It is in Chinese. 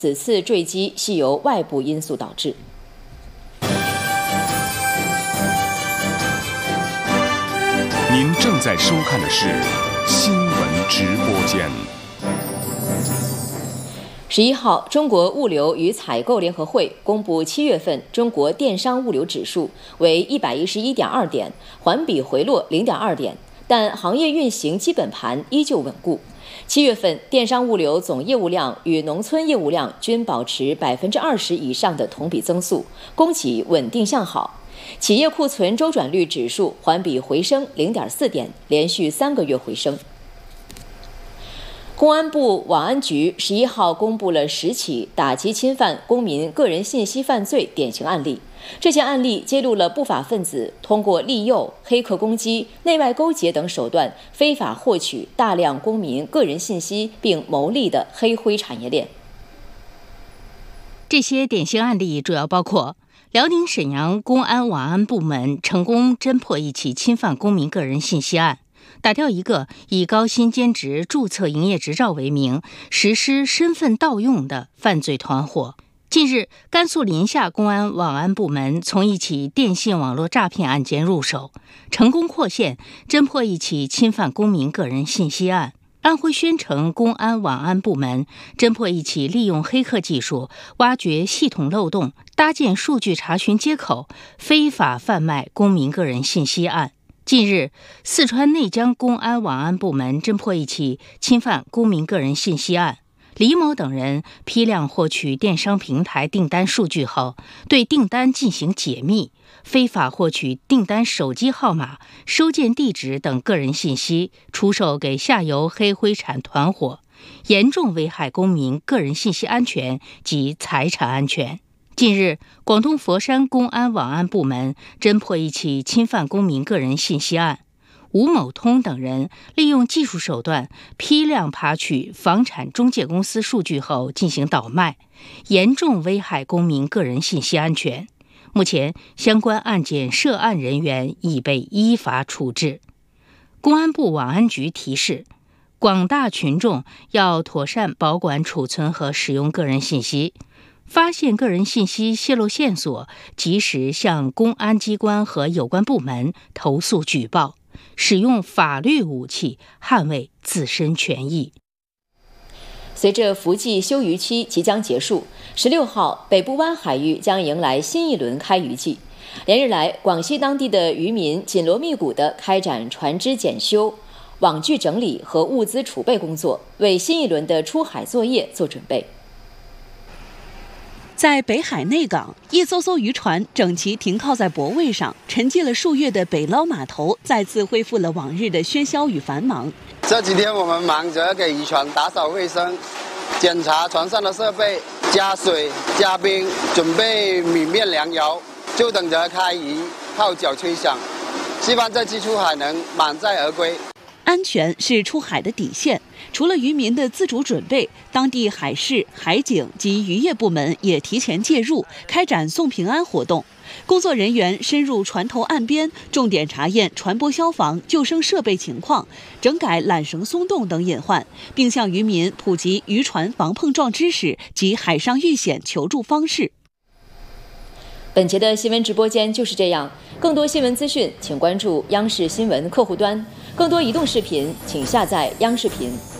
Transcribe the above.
此次坠机系由外部因素导致。 您正在收看的是新闻直播间。 11号，中国物流与采购联合会公布7月份中国电商物流指数为111.2点，环比回落0.2点，但行业运行基本盘依旧稳固。7月份电商物流总业务量与农村业务量均保持20%以上的同比增速，供给稳定向好。企业库存周转率指数环比回升0.4点，连续3个月回升。公安部网安局11号公布了10起打击侵犯公民个人信息犯罪典型案例。这些案例揭露了不法分子通过利诱、黑客攻击、内外勾结等手段，非法获取大量公民个人信息并牟利的黑灰产业链。 这些典型案例主要包括辽宁沈阳公安网安部门成功侦破一起侵犯公民个人信息案，打掉一个以高薪兼职注册营业执照为名实施身份盗用的犯罪团伙。近日，甘肃临夏公安网安部门从一起电信网络诈骗案件入手，成功扩线侦破一起侵犯公民个人信息案。安徽宣城公安网安部门侦破一起利用黑客技术挖掘系统漏洞、搭建数据查询接口、非法贩卖公民个人信息案。近日，四川内江公安网安部门侦破一起侵犯公民个人信息案。李某等人批量获取电商平台订单数据后，对订单进行解密，非法获取订单手机号码、收件地址等个人信息，出售给下游黑灰产团伙，严重危害公民个人信息安全及财产安全。近日，广东佛山公安网安部门侦破一起侵犯公民个人信息案。吴某通等人利用技术手段批量扒取房产中介公司数据后进行倒卖，严重危害公民个人信息安全。目前，相关案件涉案人员已被依法处置。公安部网安局提示，广大群众要妥善保管、储存和使用个人信息，发现个人信息泄露线索，及时向公安机关和有关部门投诉举报，使用法律武器捍卫自身权益。 随着伏季休渔期即将结束，16号北部湾海域将迎来新一轮开渔季。连日来，广西当地的渔民紧锣密鼓地开展船只检修、网具整理和物资储备工作，为新一轮的出海作业做准备。 在北海内港，一艘艘渔船整齐停靠在泊位上，沉寂了数月的北捞码头再次恢复了往日的喧嚣与繁忙。 这几天我们忙着给渔船打扫卫生，检查船上的设备，加水加冰，准备米面粮油，就等着开渔，号角吹响，希望这次出海能满载而归。 安全是出海的底线，除了渔民的自主准备，当地海事、海警及渔业部门也提前介入，开展送平安活动。工作人员深入船头岸边，重点查验船舶消防、救生设备情况，整改缆绳松动等隐患，并向渔民普及渔船防碰撞知识及海上遇险求助方式。 本节的新闻直播间就是这样，更多新闻资讯请关注央视新闻客户端，更多移动视频请下载央视频。